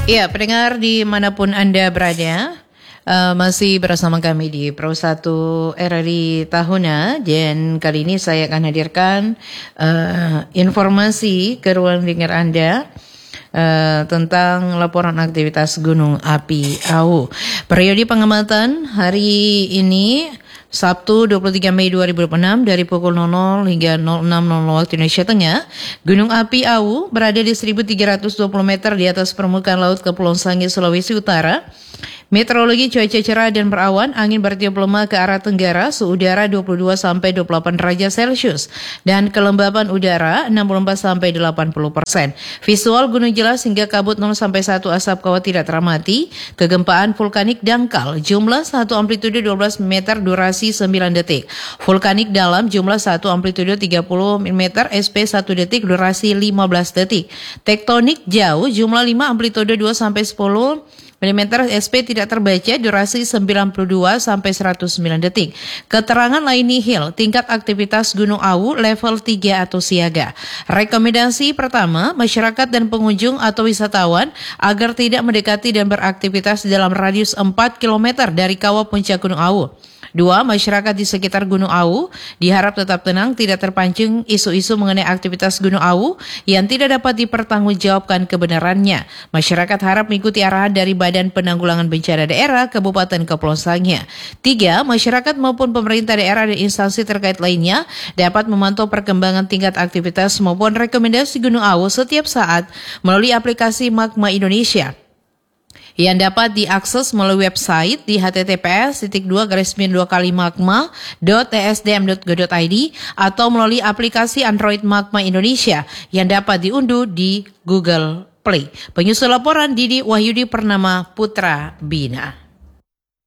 Ya, pendengar dimanapun Anda berada, masih bersama kami di Pro 1 RRI Tahuna, dan kali ini saya akan hadirkan informasi ke ruang dengar Anda tentang laporan aktivitas Gunung Api Awu. Periode pengamatan hari ini Sabtu 23 Mei 2026 dari pukul 00 hingga 06.00 waktu Indonesia Tengah. Gunung Api Awu berada di 1320 meter di atas permukaan laut Kepulauan Sangihe, Sulawesi Utara. Meteorologi cuaca cerah dan berawan, angin bertiup lemah ke arah tenggara, suhu udara 22 sampai 28 derajat Celcius dan kelembapan udara 64 sampai 80%. Visual gunung jelas hingga kabut 0 sampai 1 asap kawat tidak teramati. Kegempaan vulkanik dangkal, jumlah 1 amplitude 12 meter, durasi 9 detik. Vulkanik dalam, jumlah 1 amplitude 30 meter, SP 1 detik, durasi 15 detik. Tektonik jauh, jumlah 5 amplitude 2 sampai 10 mm, SP tidak terbaca, durasi 92 sampai 109 detik. Keterangan lain nihil, tingkat aktivitas Gunung Awu level 3 atau siaga. Rekomendasi pertama, masyarakat dan pengunjung atau wisatawan agar tidak mendekati dan beraktivitas dalam radius 4 km dari kawah puncak Gunung Awu. 2. Masyarakat di sekitar Gunung Awu diharap tetap tenang, tidak terpancing isu-isu mengenai aktivitas Gunung Awu yang tidak dapat dipertanggungjawabkan kebenarannya. Masyarakat harap mengikuti arahan dari Badan Penanggulangan Bencana Daerah Kabupaten Kepulauan Sangihe. 3. Masyarakat maupun pemerintah daerah dan instansi terkait lainnya dapat memantau perkembangan tingkat aktivitas maupun rekomendasi Gunung Awu setiap saat melalui aplikasi Magma Indonesia yang dapat diakses melalui website di https://magma.esdm.go.id atau melalui aplikasi Android Magma Indonesia yang dapat diunduh di Google Play. Penyusul laporan Didi Wahyudi Purnama Putra Bina.